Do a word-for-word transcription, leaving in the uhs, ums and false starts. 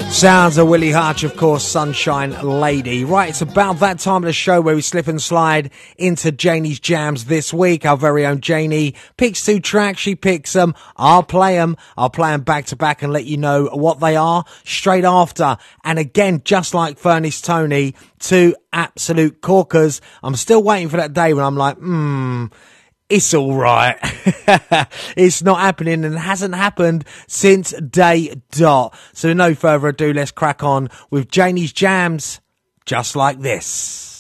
Sounds of Willie Hutch, of course, Sunshine Lady. Right, it's about that time of the show where we slip and slide into Janie's Jams this week. Our very own Janie picks two tracks. She picks them. I'll play them. I'll play them back to back and let you know what they are straight after. And again, just like Furnace Tony, two absolute corkers. I'm still waiting for that day when I'm like, hmm... it's all right. It's not happening and hasn't happened since day dot. So no further ado, let's crack on with Janie's Jams just like this.